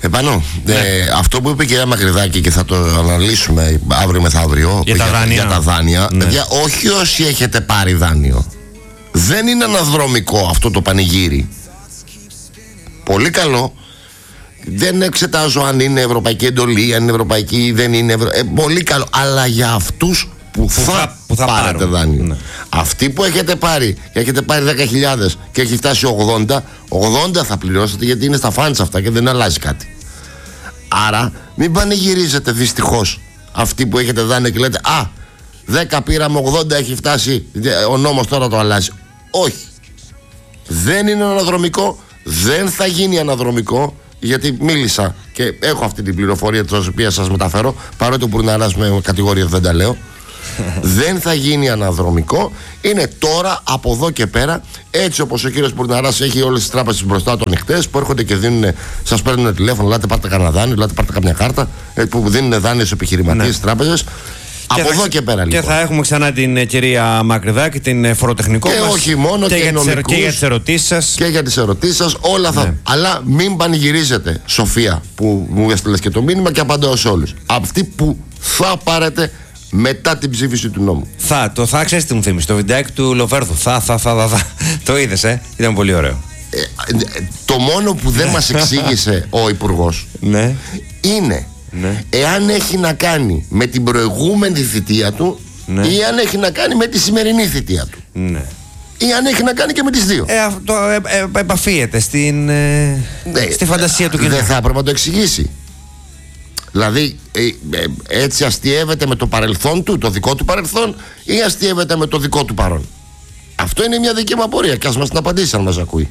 Επάνω, αυτό που είπε η κυρία Μακρυδάκη και θα το αναλύσουμε αύριο μεθαύριο για τα δάνεια. Ναι. Παιδιά, όχι όσοι έχετε πάρει δάνειο. Δεν είναι αναδρομικό αυτό το πανηγύρι. Πολύ καλό. Δεν εξετάζω αν είναι ευρωπαϊκή εντολή, αν είναι ευρωπαϊκή ή δεν είναι πολύ καλό. Αλλά για αυτούς που θα πάρετε δάνειο. Ναι. Αυτοί που έχετε πάρει και έχετε πάρει 10.000 και έχει φτάσει 80 θα πληρώσετε, γιατί είναι στα φάντσα αυτά και δεν αλλάζει κάτι. Άρα μην πανηγυρίζετε δυστυχώς αυτοί που έχετε δάνειο και λέτε 10 πήραμε, 80 έχει φτάσει, ο νόμος τώρα το αλλάζει. Όχι. Δεν είναι αναδρομικό, δεν θα γίνει αναδρομικό, γιατί μίλησα και έχω αυτή την πληροφορία την οποία σας μεταφέρω, παρότι ο Μπουρναράς με κατηγορία δεν τα λέω. Δεν θα γίνει αναδρομικό. Είναι τώρα, από εδώ και πέρα, έτσι όπως ο κύριος Μπουρναράς έχει όλες τις τράπεζες μπροστά του ανοιχτές, που έρχονται και δίνουν, σας παίρνουν τηλέφωνο, λέτε πάρτε κανένα δάνειο, λέτε πάρτε καμιά κάρτα, που δίνουν δάνειο σε επιχειρηματίες, στις τράπεζες. Από εδώ και πέρα λοιπόν. Και θα έχουμε ξανά την κυρία Μακρυδάκη, την φοροτεχνικό και μας. Όχι μόνο, και νομικούς, και για τις ερωτήσεις σας. Και για τις ερωτήσεις σας, όλα θα. Αλλά μην πανηγυρίζετε, Σοφία, που μου έστειλες και το μήνυμα, και απαντάω σε όλους. Αυτοί που θα πάρετε μετά την ψήφιση του νόμου. Θα ξέρεις τι μου θύμισε, το βιντεάκι του Λοβέρδου. Το είδες, ήταν πολύ ωραίο. Το μόνο που δεν μας εξήγησε ο Υπουργός είναι εάν έχει να κάνει με την προηγούμενη θητεία του ή αν έχει να κάνει με τη σημερινή θητεία του. Ή αν έχει να κάνει και με τις δύο. Αυτό επαφίεται στη φαντασία του κοινού. Δεν θα έπρεπε να το εξηγήσει. Δηλαδή έτσι αστιεύεται με το παρελθόν του, το δικό του παρελθόν, ή αστιεύεται με το δικό του παρόν? Αυτό είναι μια δική μου απορία και ας μας την απαντήσει αν μας ακούει.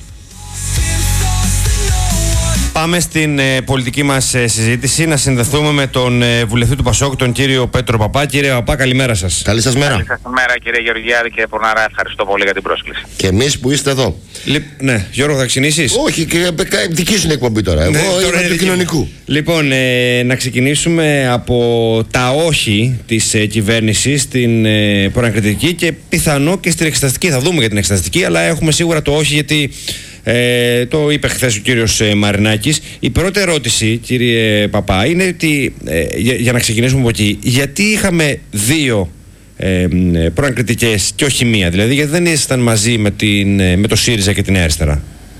Πάμε στην πολιτική μας συζήτηση, να συνδεθούμε με τον βουλευτή του Πασόκ, τον κύριο Πέτρο Παπά. Κύριε Παπά, καλημέρα σας. Καλή σας μέρα. Καλή σας μέρα, κύριε Γεωργιάδη και Πορνάρα. Ευχαριστώ πολύ για την πρόσκληση. Και εμείς που είστε εδώ. Ναι, Γιώργο, θα ξεκινήσεις? Όχι, και δική σου είναι εκπομπή τώρα. Εγώ είμαι του κοινωνικού. Λοιπόν, να ξεκινήσουμε από τα όχι της κυβέρνησης στην προανακριτική και πιθανό και στην εξεταστική. Θα δούμε για την εξεταστική, αλλά έχουμε σίγουρα το όχι, γιατί το είπε χθες ο κύριος Μαρινάκης. Η πρώτη ερώτηση, κύριε Παπά, είναι ότι, για να ξεκινήσουμε από εκεί, γιατί είχαμε δύο προανακριτικές και όχι μία? Δηλαδή, γιατί δεν ήσασταν μαζί με το ΣΥΡΙΖΑ και τη Νέα Αριστερά?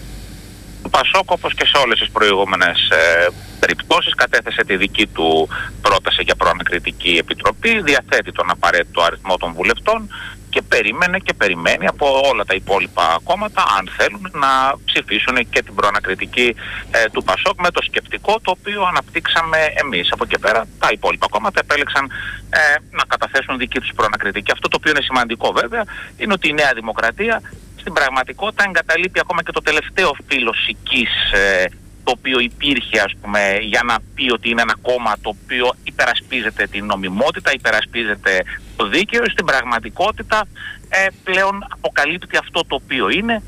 Το Πασόκ, όπως και σε όλες τις προηγούμενες περιπτώσεις, κατέθεσε τη δική του πρόταση για προανακριτική επιτροπή, διαθέτει τον απαραίτητο αριθμό των βουλευτών και περίμενε και περιμένει από όλα τα υπόλοιπα κόμματα, αν θέλουν, να ψηφίσουν και την προανακριτική του Πασόκ, με το σκεπτικό το οποίο αναπτύξαμε εμείς. Από εκεί πέρα τα υπόλοιπα κόμματα επέλεξαν να καταθέσουν δική τους προανακριτική. Αυτό το οποίο είναι σημαντικό βέβαια είναι ότι η Νέα Δημοκρατία στην πραγματικότητα εγκαταλείπει ακόμα και το τελευταίο φύλλο σικής το οποίο υπήρχε, ας πούμε, για να πει ότι είναι ένα κόμμα το οποίο υπερασπίζεται την νομιμότητα, υπερασπίζεται το δίκαιο. Στην πραγματικότητα πλέον αποκαλύπτει αυτό το οποίο είναι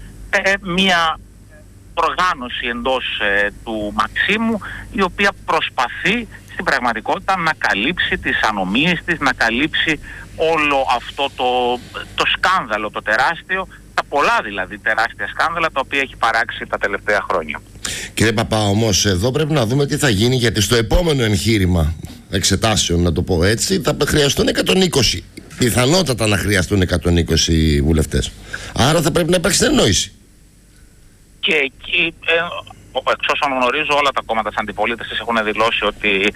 μια οργάνωση εντός του Μαξίμου, η οποία προσπαθεί στην πραγματικότητα να καλύψει τις ανομίες της, να καλύψει όλο αυτό το σκάνδαλο το τεράστιο, τα πολλά δηλαδή τεράστια σκάνδαλα τα οποία έχει παράξει τα τελευταία χρόνια. Κύριε Παπά, όμως εδώ πρέπει να δούμε τι θα γίνει, γιατί στο επόμενο εγχείρημα εξετάσεων, να το πω έτσι, θα χρειαστούν 120. Πιθανότατα να χρειαστούν 120 βουλευτές. Άρα θα πρέπει να υπάρξει συνεννόηση. Και εκεί, εξ όσων γνωρίζω, όλα τα κόμματα της αντιπολίτευσης έχουν δηλώσει ότι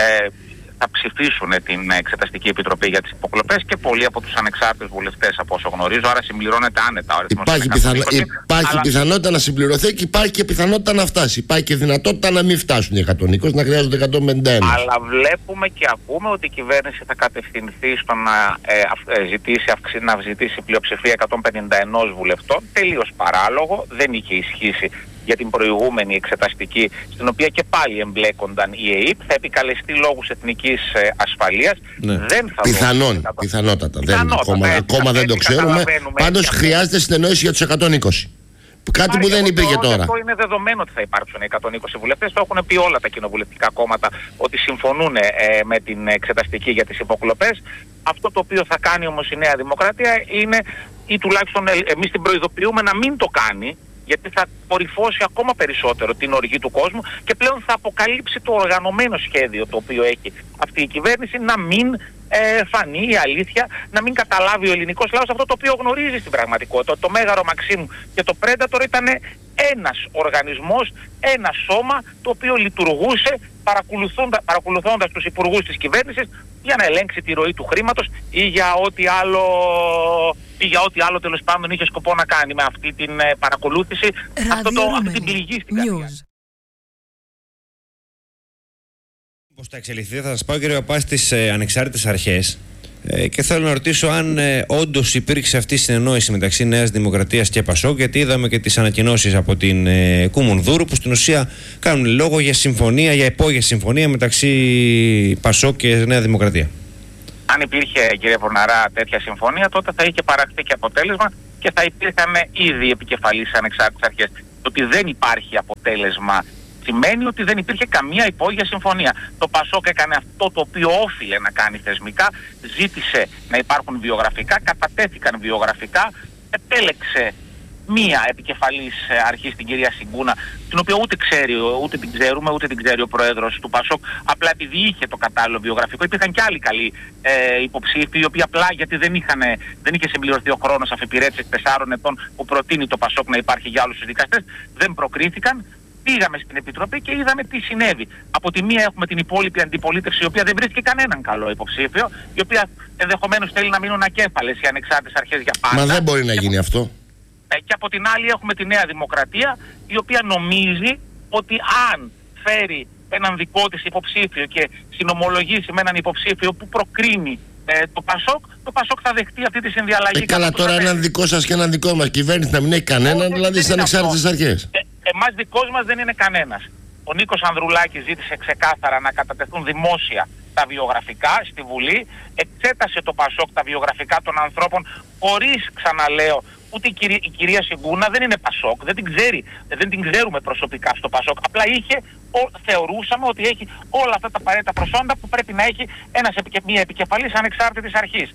θα ψηφίσουν την Εξεταστική Επιτροπή για τις υποκλοπές, και πολλοί από τους ανεξάρτητους βουλευτές, από όσο γνωρίζω. Άρα συμπληρώνεται άνετα ο αριθμός. Υπάρχει πιθανότητα να συμπληρωθεί και υπάρχει και πιθανότητα να φτάσει. Υπάρχει και δυνατότητα να μην φτάσουν οι 120, να χρειάζονται 151. Αλλά βλέπουμε και ακούμε ότι η κυβέρνηση θα κατευθυνθεί στο να ζητήσει πλειοψηφία 151 βουλευτών. Τελείως παράλογο, δεν είχε ισχύσει για την προηγούμενη εξεταστική, στην οποία και πάλι εμπλέκονταν η ΕΕΠ. Θα επικαλεστεί λόγους εθνικής ασφαλείας. Ναι. Δεν θα πιθανότατα. Ακόμα δεν το ξέρουμε. Πάντως χρειάζεται συνεννόηση για τους 120. Κάτι που δεν υπήρχε τώρα. Αυτό είναι δεδομένο ότι θα υπάρξουν 120 βουλευτές. Το έχουν πει όλα τα κοινοβουλευτικά κόμματα ότι συμφωνούν με την εξεταστική για τις υποκλοπές. Αυτό το οποίο θα κάνει όμως η Νέα Δημοκρατία είναι, ή τουλάχιστον εμείς την προειδοποιούμε να μην το κάνει, γιατί θα κορυφώσει ακόμα περισσότερο την οργή του κόσμου και πλέον θα αποκαλύψει το οργανωμένο σχέδιο το οποίο έχει αυτή η κυβέρνηση να μην φανεί η αλήθεια, να μην καταλάβει ο ελληνικός λαός αυτό το οποίο γνωρίζει στην πραγματικότητα. Το Μέγαρο Μαξίμου και το Predator ήταν ένας οργανισμός, ένα σώμα το οποίο λειτουργούσε παρακολουθώντας τους υπουργούς της κυβέρνησης για να ελέγξει τη ροή του χρήματος ή για ό,τι άλλο τέλος πάντων είχε σκοπό να κάνει με αυτή την παρακολούθηση, αυτή την πληγή στην καρδιά. Πώς θα εξελιχθεί, θα σας πάω κύριε Παπά στις ανεξάρτητες αρχές και θέλω να ρωτήσω αν όντως υπήρξε αυτή η συνεννόηση μεταξύ Νέας Δημοκρατίας και Πασόκ, γιατί είδαμε και τις ανακοινώσεις από την Κουμουνδούρου που στην ουσία κάνουν λόγο για συμφωνία, για υπόγεια συμφωνία μεταξύ Πασόκ και Νέα Δημοκρατία. Αν υπήρχε, κύριε Πορναρά, τέτοια συμφωνία, τότε θα είχε παραχθεί και αποτέλεσμα και θα υπήρχαν ήδη επικεφαλής ανεξάρτητες αρχές. Το ότι δεν υπάρχει αποτέλεσμα σημαίνει ότι δεν υπήρχε καμία υπόγεια συμφωνία. Το Πασόκ έκανε αυτό το οποίο όφιλε να κάνει θεσμικά, ζήτησε να υπάρχουν βιογραφικά, κατατέθηκαν βιογραφικά, επέλεξε μία επικεφαλής αρχή στην κυρία Συγκούνα, την οποία ούτε την ξέρουμε, ούτε την ξέρει ο πρόεδρος του Πασόκ, απλά επειδή είχε το κατάλληλο βιογραφικό. Υπήρχαν και άλλοι καλοί υποψήφοι, οι οποίοι απλά γιατί δεν είχε συμπληρωθεί ο χρόνος αφιπηρέτησης 4 ετών που προτείνει το Πασόκ να υπάρχει για όλους τους δικαστές, δεν προκρίθηκαν. Πήγαμε στην Επιτροπή και είδαμε τι συνέβη. Από τη μία έχουμε την υπόλοιπη αντιπολίτευση, η οποία δεν βρίσκει κανέναν καλό υποψήφιο, η οποία ενδεχομένως θέλει να μείνουν ακέφαλες οι ανεξάρτητες αρχές για πάντα. Μα δεν μπορεί να γίνει αυτό. Και από την άλλη έχουμε τη Νέα Δημοκρατία, η οποία νομίζει ότι αν φέρει έναν δικό της υποψήφιο και συνομολογήσει με έναν υποψήφιο που προκρίνει το Πασόκ θα δεχτεί αυτή τη συνδιαλλαγή. Καλά, τώρα έναν δικό σας και έναν δικό μας κυβέρνηση να μην έχει κανέναν, δηλαδή στις ανεξάρτητες αρχές. Εμάς δικός μας δεν είναι κανένας. Ο Νίκος Ανδρουλάκης ζήτησε ξεκάθαρα να κατατεθούν δημόσια τα βιογραφικά στη Βουλή. Εξέτασε το Πασόκ τα βιογραφικά των ανθρώπων χωρίς, ξαναλέω, ούτε η κυρία Συγκούνα δεν είναι Πασόκ, δεν την ξέρουμε προσωπικά στο Πασόκ. Απλά θεωρούσαμε ότι έχει όλα αυτά τα απαραίτητα προσόντα που πρέπει να έχει μια επικεφαλής ανεξάρτητης αρχής.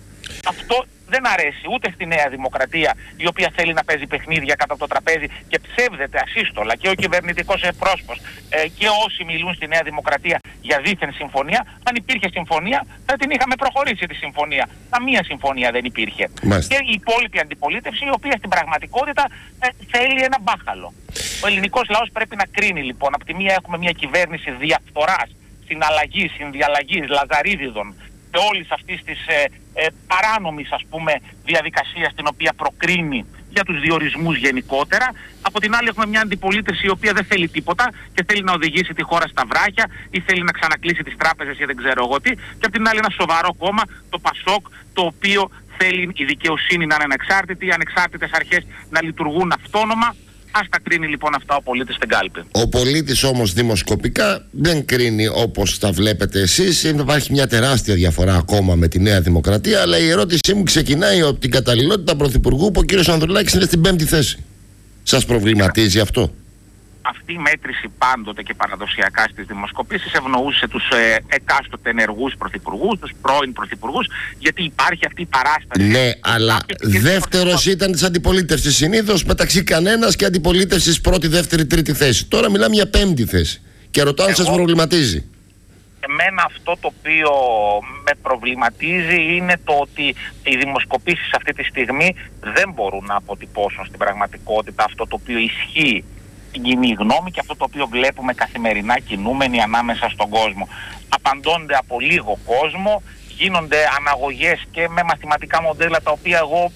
Αυτό δεν αρέσει ούτε στη Νέα Δημοκρατία, η οποία θέλει να παίζει παιχνίδια κάτω από το τραπέζι και ψεύδεται ασύστολα, και ο κυβερνητικός πρόσωπος και όσοι μιλούν στη Νέα Δημοκρατία για δίθεν συμφωνία. Αν υπήρχε συμφωνία, θα την είχαμε προχωρήσει τη συμφωνία. Καμία συμφωνία δεν υπήρχε. Μάλιστα. Και η υπόλοιπη αντιπολίτευση, η οποία στην πραγματικότητα θέλει ένα μπάχαλο. Ο ελληνικός λαός πρέπει να κρίνει λοιπόν. Από τη μία έχουμε μια κυβέρνηση διαφθοράς, συναλλαγής, συνδιαλλαγής, λαζαρίδιδων και όλης αυτής της παράνομης, ας πούμε, διαδικασίας την οποία προκρίνει για τους διορισμούς γενικότερα. Από την άλλη έχουμε μια αντιπολίτευση η οποία δεν θέλει τίποτα και θέλει να οδηγήσει τη χώρα στα βράχια ή θέλει να ξανακλείσει τις τράπεζες ή δεν ξέρω εγώ τι. Και από την άλλη ένα σοβαρό κόμμα, το Πασόκ, το οποίο θέλει η δικαιοσύνη να είναι ανεξάρτητη, οι ανεξάρτητες αρχές να λειτουργούν αυτόνομα. Ας τα κρίνει λοιπόν αυτά ο πολίτης στην κάλπη. Ο πολίτης όμως δημοσκοπικά δεν κρίνει όπως τα βλέπετε εσείς. Υπάρχει μια τεράστια διαφορά ακόμα με τη Νέα Δημοκρατία, αλλά η ερώτησή μου ξεκινάει από την καταλληλότητα πρωθυπουργού που ο κύριος Ανδρουλάκης είναι στην 5η θέση. Σας προβληματίζει αυτό? Αυτή η μέτρηση πάντοτε και παραδοσιακά στις δημοσκοπήσεις ευνοούσε τους εκάστοτε ενεργούς πρωθυπουργούς, τους πρώην πρωθυπουργούς, γιατί υπάρχει αυτή η παράσταση. Ναι, αλλά δεύτερος ήταν της αντιπολίτευσης συνήθως μεταξύ κανένας και αντιπολίτευσης πρώτη, δεύτερη, τρίτη θέση. Τώρα μιλάμε για 5η θέση. Και ρωτάω αν σας προβληματίζει. Εμένα αυτό το οποίο με προβληματίζει είναι το ότι οι δημοσκοπήσεις αυτή τη στιγμή δεν μπορούν να αποτυπώσουν στην πραγματικότητα αυτό το οποίο ισχύει την κοινή γνώμη και αυτό το οποίο βλέπουμε καθημερινά κινούμενοι ανάμεσα στον κόσμο. Απαντώνται από λίγο κόσμο, γίνονται αναγωγές και με μαθηματικά μοντέλα τα οποία εγώ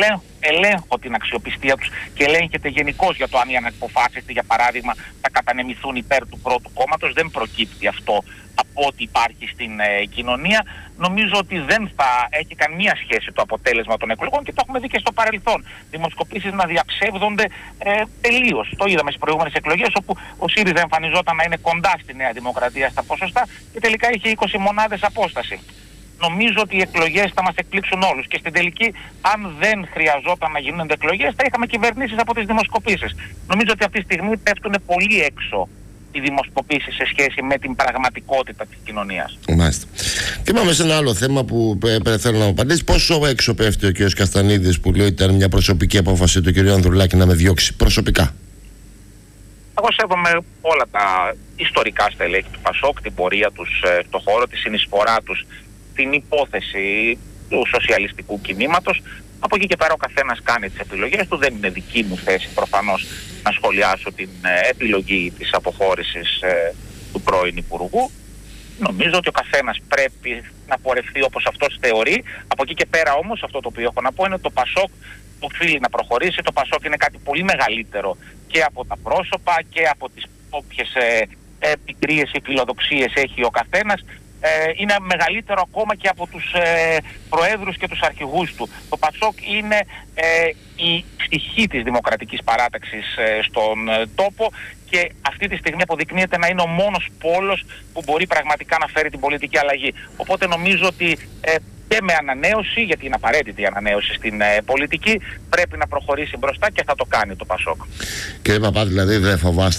ελέγχω την αξιοπιστία τους και ελέγχεται γενικώς για το αν οι αναποφάσεις, για παράδειγμα, θα κατανεμηθούν υπέρ του πρώτου κόμματος. Δεν προκύπτει αυτό από ό,τι υπάρχει στην κοινωνία. Νομίζω ότι δεν θα έχει καμία σχέση το αποτέλεσμα των εκλογών και το έχουμε δει και στο παρελθόν. Δημοσκοπήσεις να διαψεύδονται τελείως. Το είδαμε στις προηγούμενες εκλογές, όπου ο ΣΥΡΙΖΑ εμφανιζόταν να είναι κοντά στη Νέα Δημοκρατία στα ποσοστά και τελικά είχε 20 μονάδες απόσταση. Νομίζω ότι οι εκλογές θα μας εκπλήξουν όλους και στην τελική, αν δεν χρειαζόταν να γίνονται εκλογές, θα είχαμε κυβερνήσεις από τις δημοσκοπήσεις. Νομίζω ότι αυτή τη στιγμή πέφτουν πολύ έξω οι δημοσκοπήσεις σε σχέση με την πραγματικότητα της κοινωνίας. Μάλιστα. Και πάμε σε ένα άλλο θέμα που θέλω να μου απαντήσει. Πόσο έξω πέφτει ο κ. Καστανίδης που λέει ότι ήταν μια προσωπική απόφαση του κ. Ανδρουλάκη να με διώξει προσωπικά? Εγώ σέβομαι όλα τα ιστορικά στελέχη του ΠΑΣΟΚ, την πορεία τους στον χώρο, τη συνεισφορά τους, την υπόθεση του σοσιαλιστικού κινήματος. Από εκεί και πέρα ο καθένας κάνει τις επιλογές του. Δεν είναι δική μου θέση προφανώς να σχολιάσω την επιλογή της αποχώρησης του πρώην Υπουργού. Νομίζω ότι ο καθένας πρέπει να πορευτεί όπως αυτός θεωρεί. Από εκεί και πέρα όμως αυτό το οποίο έχω να πω είναι ότι το ΠΑΣΟΚ οφείλει να προχωρήσει. Το ΠΑΣΟΚ είναι κάτι πολύ μεγαλύτερο και από τα πρόσωπα και από τις όποιες πικρίες ή φιλοδοξίες έχει ο καθένας. Είναι μεγαλύτερο ακόμα και από τους προέδρους και τους αρχηγούς του. Το ΠΑΣΟΚ είναι η ψυχή της δημοκρατικής παράταξης στον τόπο και αυτή τη στιγμή αποδεικνύεται να είναι ο μόνος πόλος που μπορεί πραγματικά να φέρει την πολιτική αλλαγή. Οπότε νομίζω ότι και με ανανέωση, γιατί είναι απαραίτητη η ανανέωση στην πολιτική, πρέπει να προχωρήσει μπροστά και θα το κάνει το ΠΑΣΟΚ. Κύριε Παπά, δηλαδή δεν φοβάστε